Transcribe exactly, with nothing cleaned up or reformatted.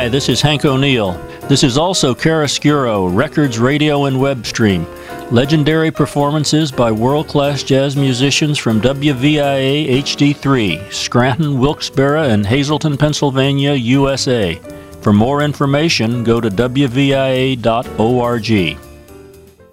this is Hank O'Neill. This is also Chiaroscuro, Records, Radio, and Web Stream. Legendary performances by world-class jazz musicians from W V I A H D three, Scranton, Wilkes-Barre, and Hazleton, Pennsylvania, U S A. For more information, go to W V I A dot org.